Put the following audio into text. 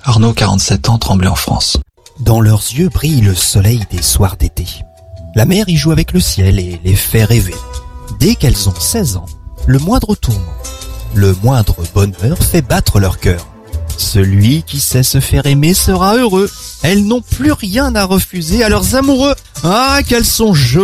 Arnaud, 47 ans, Tremblay en France. Dans leurs yeux brille le soleil des soirs d'été. La mer y joue avec le ciel et les fait rêver. Dès qu'elles ont 16 ans, le moindre tourment, le moindre bonheur fait battre leur cœur. Celui qui sait se faire aimer sera heureux. Elles n'ont plus rien à refuser à leurs amoureux. Ah, qu'elles sont jolies!